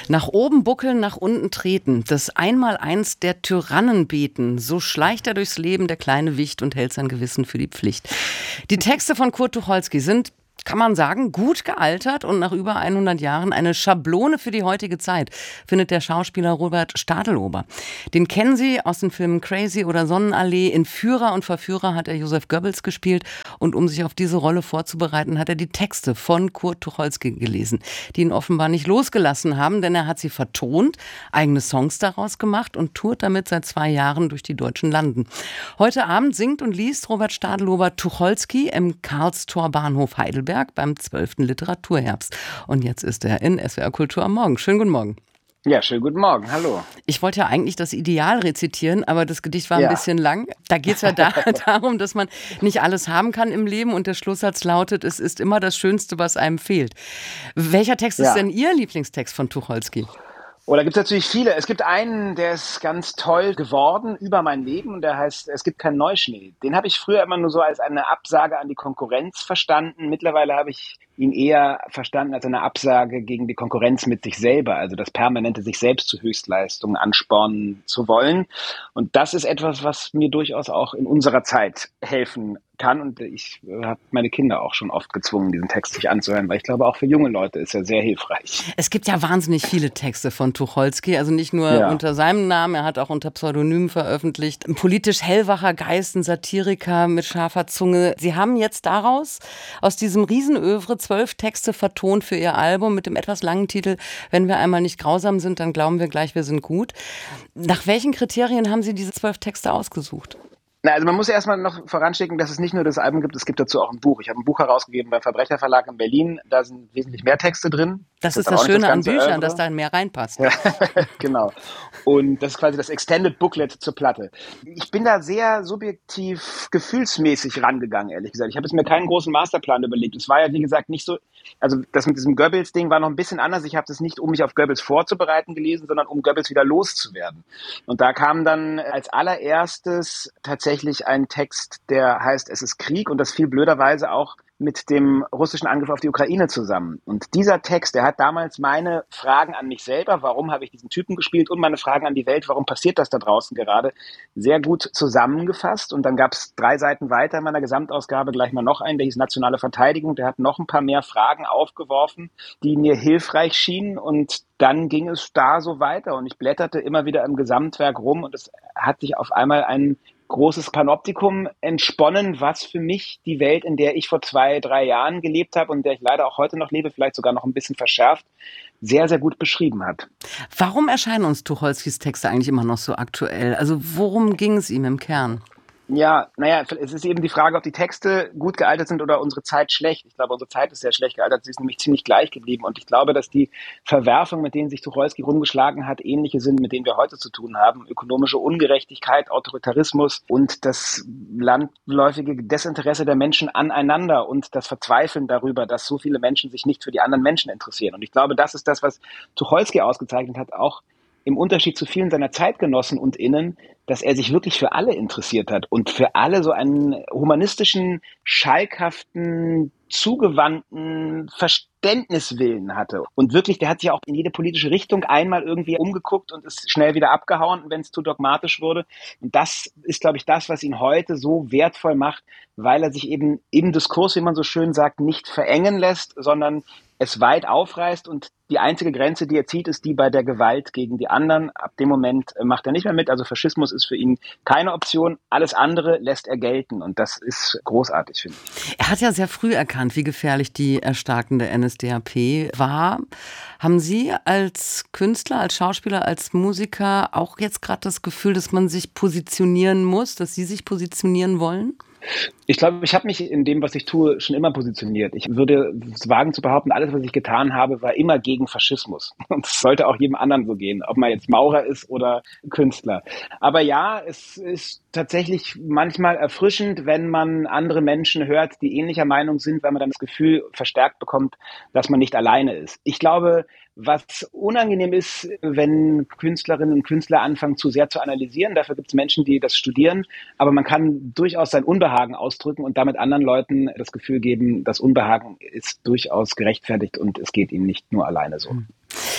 Nach oben buckeln, nach unten treten, das Einmaleins der Tyrannen beten, so schleicht er durchs Leben, der kleine Wicht, und hält sein Gewissen für die Pflicht. Die Texte von Kurt Tucholsky sind, kann man sagen, gut gealtert und nach über 100 Jahren eine Schablone für die heutige Zeit, findet der Schauspieler Robert Stadelober. Den kennen Sie aus den Filmen Crazy oder Sonnenallee. In Führer und Verführer hat er Joseph Goebbels gespielt und um sich auf diese Rolle vorzubereiten, hat er die Texte von Kurt Tucholsky gelesen, die ihn offenbar nicht losgelassen haben, denn er hat sie vertont, eigene Songs daraus gemacht und tourt damit seit 2 Jahren durch die deutschen Landen. Heute Abend singt und liest Robert Stadelober Tucholsky im Karlstor Bahnhof Heidelberg beim 12. Literaturherbst. Und jetzt ist er in SWR Kultur am Morgen. Schönen guten Morgen. Ja, schönen guten Morgen. Hallo. Ich wollte ja eigentlich das Ideal rezitieren, aber das Gedicht war ein bisschen lang. Da geht es ja darum, dass man nicht alles haben kann im Leben und der Schlusssatz lautet, es ist immer das Schönste, was einem fehlt. Welcher Text ist denn Ihr Lieblingstext von Tucholsky? Oh, da gibt es natürlich viele. Es gibt einen, der ist ganz toll geworden über mein Leben und der heißt, es gibt keinen Neuschnee. Den habe ich früher immer nur so als eine Absage an die Konkurrenz verstanden. Mittlerweile habe ich ihn eher verstanden als eine Absage gegen die Konkurrenz mit sich selber, also das permanente sich selbst zu Höchstleistungen anspornen zu wollen. Und das ist etwas, was mir durchaus auch in unserer Zeit helfen kann. Und ich habe meine Kinder auch schon oft gezwungen, diesen Text sich anzuhören, weil ich glaube, auch für junge Leute ist er sehr hilfreich. Es gibt ja wahnsinnig viele Texte von Tucholsky, also nicht nur unter seinem Namen, er hat auch unter Pseudonymen veröffentlicht. Ein politisch hellwacher Geist, ein Satiriker mit scharfer Zunge. Sie haben jetzt daraus, aus diesem Riesenövre, 12 Texte vertont für Ihr Album mit dem etwas langen Titel Wenn wir einmal nicht grausam sind, dann glauben wir gleich, wir sind gut. Nach welchen Kriterien haben Sie diese 12 Texte ausgesucht? Na, also man muss erstmal noch voranschicken, dass es nicht nur das Album gibt, es gibt dazu auch ein Buch. Ich habe ein Buch herausgegeben beim Verbrecherverlag in Berlin, da sind wesentlich mehr Texte drin. Das ist das Schöne an Büchern, dass da mehr reinpasst. Ja, genau. Und das ist quasi das Extended Booklet zur Platte. Ich bin da sehr subjektiv, gefühlsmäßig rangegangen, ehrlich gesagt. Ich habe jetzt mir keinen großen Masterplan überlegt. Es war ja, wie gesagt, nicht so, also das mit diesem Goebbels-Ding war noch ein bisschen anders. Ich habe das nicht, um mich auf Goebbels vorzubereiten, gelesen, sondern um Goebbels wieder loszuwerden. Und da kam dann als allererstes tatsächlich ein Text, der heißt Es ist Krieg, und das fiel blöderweise auch mit dem russischen Angriff auf die Ukraine zusammen. Und dieser Text, der hat damals meine Fragen an mich selber, warum habe ich diesen Typen gespielt, und meine Fragen an die Welt, warum passiert das da draußen gerade, sehr gut zusammengefasst. Und dann gab es 3 Seiten weiter in meiner Gesamtausgabe gleich mal noch einen, der hieß Nationale Verteidigung. Der hat noch ein paar mehr Fragen aufgeworfen, die mir hilfreich schienen. Und dann ging es da so weiter. Und ich blätterte immer wieder im Gesamtwerk rum und es hat sich auf einmal ein großes Panoptikum entsponnen, was für mich die Welt, in der ich vor 2, 3 Jahren gelebt habe und in der ich leider auch heute noch lebe, vielleicht sogar noch ein bisschen verschärft, sehr, sehr gut beschrieben hat. Warum erscheinen uns Tucholskys Texte eigentlich immer noch so aktuell? Also worum ging es ihm im Kern? Ja, naja, es ist eben die Frage, ob die Texte gut gealtert sind oder unsere Zeit schlecht. Ich glaube, unsere Zeit ist sehr schlecht gealtert. Sie ist nämlich ziemlich gleich geblieben. Und ich glaube, dass die Verwerfungen, mit denen sich Tucholsky rumgeschlagen hat, ähnliche sind, mit denen wir heute zu tun haben. Ökonomische Ungerechtigkeit, Autoritarismus und das landläufige Desinteresse der Menschen aneinander und das Verzweifeln darüber, dass so viele Menschen sich nicht für die anderen Menschen interessieren. Und ich glaube, das ist das, was Tucholsky ausgezeichnet hat, auch im Unterschied zu vielen seiner Zeitgenossen und Innen, dass er sich wirklich für alle interessiert hat und für alle so einen humanistischen, schalkhaften, zugewandten Verständniswillen hatte. Und wirklich, der hat sich auch in jede politische Richtung einmal irgendwie umgeguckt und ist schnell wieder abgehauen, wenn es zu dogmatisch wurde. Und das ist, glaube ich, das, was ihn heute so wertvoll macht, weil er sich eben im Diskurs, wie man so schön sagt, nicht verengen lässt, sondern es weit aufreißt, und die einzige Grenze, die er zieht, ist die bei der Gewalt gegen die anderen. Ab dem Moment macht er nicht mehr mit. Also Faschismus ist für ihn keine Option. Alles andere lässt er gelten. Und das ist großartig, finde ich. Er hat ja sehr früh erkannt, wie gefährlich die erstarkende NSDAP war. Haben Sie als Künstler, als Schauspieler, als Musiker auch jetzt gerade das Gefühl, dass man sich positionieren muss, dass Sie sich positionieren wollen? Ich glaube, ich habe mich in dem, was ich tue, schon immer positioniert. Ich würde wagen zu behaupten, alles, was ich getan habe, war immer gegen Faschismus. Und es sollte auch jedem anderen so gehen, ob man jetzt Maurer ist oder Künstler. Aber ja, es ist tatsächlich manchmal erfrischend, wenn man andere Menschen hört, die ähnlicher Meinung sind, weil man dann das Gefühl verstärkt bekommt, dass man nicht alleine ist. Ich glaube, was unangenehm ist, wenn Künstlerinnen und Künstler anfangen, zu sehr zu analysieren. Dafür gibt es Menschen, die das studieren. Aber man kann durchaus sein Unbehagen ausdrücken und damit anderen Leuten das Gefühl geben, das Unbehagen ist durchaus gerechtfertigt und es geht ihnen nicht nur alleine so.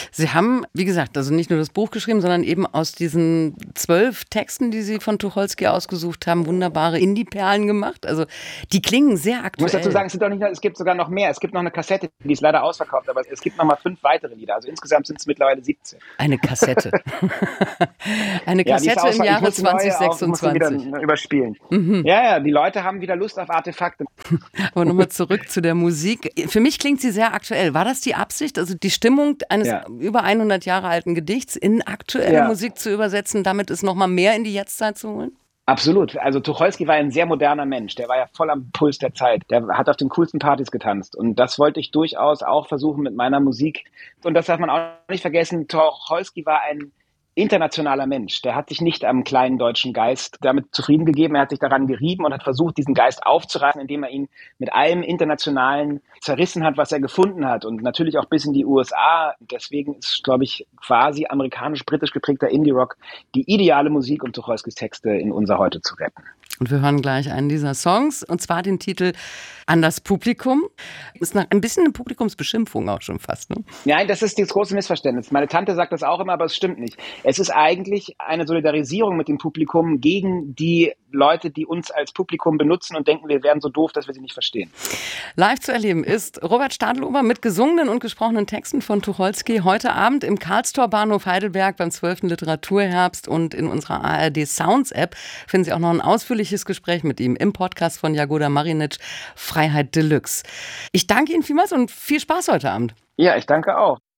Sie haben, wie gesagt, also nicht nur das Buch geschrieben, sondern eben aus diesen 12 Texten, die Sie von Tucholsky ausgesucht haben, wunderbare Indie-Perlen gemacht. Also die klingen sehr aktuell. Ich muss dazu sagen, es gibt sogar noch mehr. Es gibt noch eine Kassette, die ist leider ausverkauft, aber es gibt noch mal 5 weitere Lieder. Also insgesamt sind es mittlerweile 17. Eine Kassette. Eine Kassette im Jahre 2026. Ich muss wieder überspielen. Ja, die Leute haben wieder Lust auf Artefakte. Aber nochmal zurück zu der Musik. Für mich klingt sie sehr aktuell. War das die Absicht, also die Stimmung eines über 100 Jahre alten Gedichts in aktuelle Musik zu übersetzen, damit es nochmal mehr in die Jetztzeit zu holen? Absolut. Also Tucholsky war ein sehr moderner Mensch. Der war ja voll am Puls der Zeit. Der hat auf den coolsten Partys getanzt. Und das wollte ich durchaus auch versuchen mit meiner Musik. Und das darf man auch nicht vergessen. Tucholsky war ein internationaler Mensch. Der hat sich nicht am kleinen deutschen Geist damit zufrieden gegeben. Er hat sich daran gerieben und hat versucht, diesen Geist aufzureißen, indem er ihn mit allem Internationalen zerrissen hat, was er gefunden hat. Und natürlich auch bis in die USA. Deswegen ist, glaube ich, quasi amerikanisch-britisch geprägter Indie-Rock die ideale Musik, um Tucholskys Texte in unser Heute zu retten. Und wir hören gleich einen dieser Songs, und zwar den Titel An das Publikum. Ist ein bisschen eine Publikumsbeschimpfung auch schon fast, ne? Nein, das ist das große Missverständnis. Meine Tante sagt das auch immer, aber es stimmt nicht. Es ist eigentlich eine Solidarisierung mit dem Publikum gegen die Leute, die uns als Publikum benutzen und denken, wir wären so doof, dass wir sie nicht verstehen. Live zu erleben ist Robert Stadelober mit gesungenen und gesprochenen Texten von Tucholsky heute Abend im Karlstor Bahnhof Heidelberg beim 12. Literaturherbst, und in unserer ARD Sounds App finden Sie auch noch ein ausführliches Gespräch mit ihm im Podcast von Jagoda Marinic, Freiheit Deluxe. Ich danke Ihnen vielmals und viel Spaß heute Abend. Ja, ich danke auch.